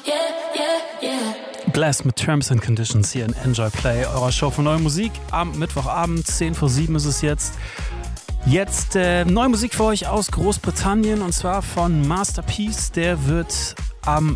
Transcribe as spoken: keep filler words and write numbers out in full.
Blast mit Terms and Conditions hier in Enjoy Play, eurer Show für neue Musik. Am Mittwochabend, zehn vor sieben ist es jetzt. Jetzt äh, neue Musik für euch aus Großbritannien und zwar von Masterpiece. Der wird am